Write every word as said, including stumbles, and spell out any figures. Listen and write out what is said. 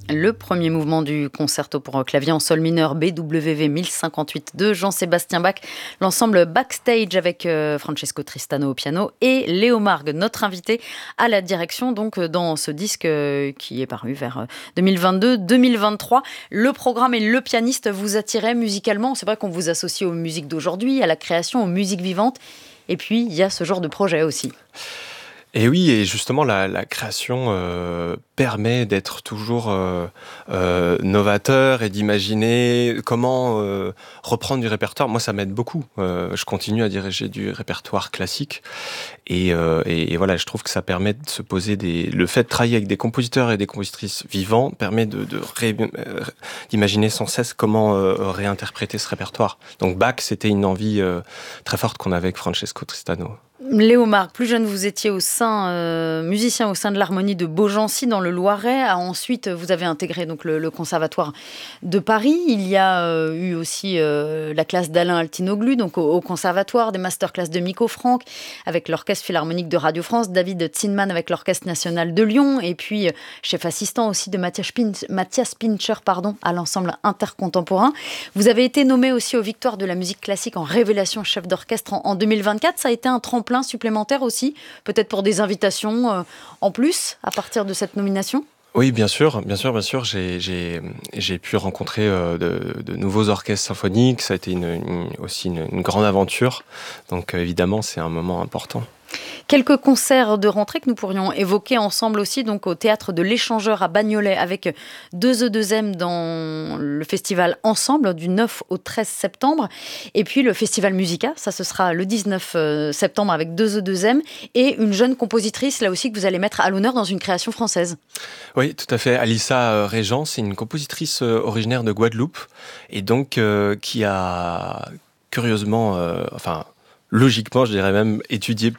Le premier mouvement du concerto pour clavier en sol mineur B W V mille cinquante-huit de Jean-Sébastien Bach, l'ensemble Backstage avec euh, Francesco Tristano au piano et Léo Margue, notre invité à la direction donc dans ce disque euh, qui est paru vers deux mille vingt-deux deux mille vingt-trois. Le programme et le pianiste vous attiraient musicalement. C'est vrai qu'on vous associe aux musiques d'aujourd'hui, à la création, aux musiques vivantes. Et puis, il y a ce genre de projet aussi. Et oui, et justement, la, la création euh, permet d'être toujours euh, euh, novateur et d'imaginer comment euh, reprendre du répertoire. Moi, ça m'aide beaucoup. Euh, je continue à diriger du répertoire classique. Et, euh, et, et voilà, je trouve que ça permet de se poser des... Le fait de travailler avec des compositeurs et des compositrices vivants permet de, de ré... euh, d'imaginer sans cesse comment euh, réinterpréter ce répertoire. Donc Bach, c'était une envie euh, très forte qu'on avait avec Francesco Tristano. Léo Margue, plus jeune, vous étiez au sein, euh, musicien au sein de l'harmonie de Beaugency dans le Loiret. Ah, ensuite, vous avez intégré donc, le, le conservatoire de Paris. Il y a euh, eu aussi euh, la classe d'Alain Altinoglu, donc au, au conservatoire, des masterclass de Miko Franck avec l'Orchestre Philharmonique de Radio France, David Zinman avec l'Orchestre National de Lyon, et puis euh, chef assistant aussi de Matthias, Pinch, Matthias Pincher pardon, à l'ensemble intercontemporain. Vous avez été nommé aussi aux Victoires de la musique classique en révélation chef d'orchestre en, en deux mille vingt-quatre. Ça a été un tremplin supplémentaire aussi, peut-être pour des invitations euh, en plus à partir de cette nomination? Oui, bien sûr, bien sûr, bien sûr. J'ai, j'ai, j'ai pu rencontrer euh, de, de nouveaux orchestres symphoniques. Ça a été une, une, aussi une, une grande aventure. Donc euh, évidemment, c'est un moment important. Quelques concerts de rentrée que nous pourrions évoquer ensemble aussi, donc au Théâtre de l'Échangeur à Bagnolet avec deux E deux M dans le festival Ensemble du neuf au treize septembre. Et puis le festival Musica, ça ce sera le dix-neuf septembre avec deux E deux M et une jeune compositrice là aussi que vous allez mettre à l'honneur dans une création française. Oui, tout à fait. Alissa Régent, c'est une compositrice originaire de Guadeloupe et donc euh, qui a curieusement, euh, enfin... logiquement, je dirais même, étudier